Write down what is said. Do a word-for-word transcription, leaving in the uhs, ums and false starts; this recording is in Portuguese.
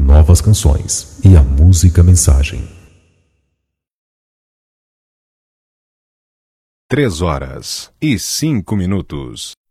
novas canções e a música mensagem. Três horas e cinco minutos.